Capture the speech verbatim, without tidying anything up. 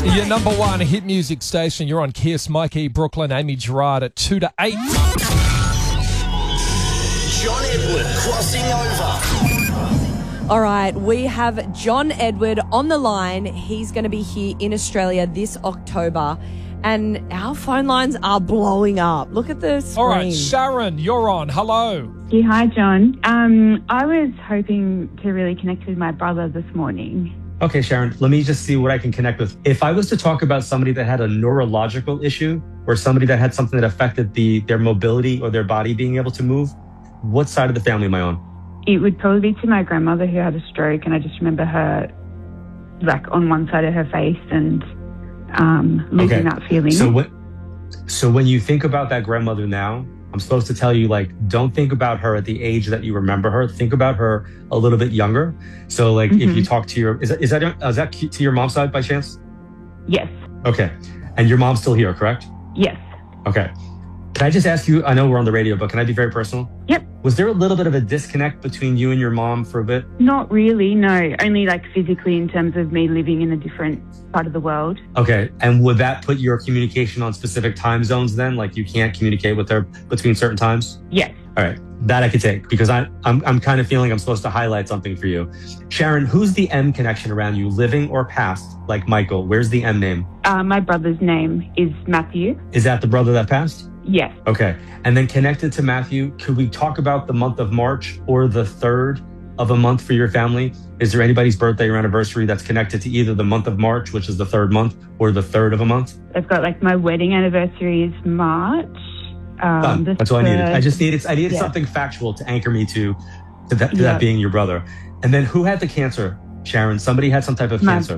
Your number one hit music station. You're on Kiss. Mikey, Brooklyn, Amy Gerard at two to eight. John Edward crossing over. All right, we have John Edward on the line. He's going to be here in Australia this October, and our phone lines are blowing up. Look at the screen. All right, Sharon, you're on. Hello. Yeah, hi, John. Um, I was hoping to really connect with my brother this morning. Okay, Sharon, let me just see what I can connect with. If I was to talk about somebody that had a neurological issue or somebody that had something that affected the their mobility or their body being able to move, what side of the family am I on? It would probably be to my grandmother who had a stroke, and I just remember her like on one side of her face and um, losing Okay. that feeling. So what? So when you think about that grandmother now, I'm supposed to tell you, like, don't think about her at the age that you remember her. Think about her a little bit younger. So, like, Mm-hmm. if you talk to your, is that, is that is that to your mom's side by chance? Yes, Okay, and your mom's still here, correct? yes. Okay. Can I just ask you? I know we're on the radio, but can I be very personal? Yep. Was there a little bit of a disconnect between you and your mom for a bit? Not really, no. Only like physically in terms of me living in a different part of the world. Okay, and would that put your communication on specific time zones then? Like you can't communicate with her between certain times? Yes. All right, that I could take because I, I'm I'm kind of feeling I'm supposed to highlight something for you. Sharon, who's the M connection around you, living or past? Like Michael, where's the M name? Uh, my brother's name is Matthew. Is that the brother that passed? Yes. Okay, and then connected to Matthew, could we talk about the month of March or the third of a month for your family? Is there anybody's birthday or anniversary that's connected to either the month of March, which is the third month, or the third of a month? I've got like my wedding anniversary is March. Um, Done. the That's all I needed. I third- just needed I needed Yeah. something factual to anchor me to, to, that, to Yeah. that being your brother. And then who had the cancer? Sharon, somebody had some type of My- cancer.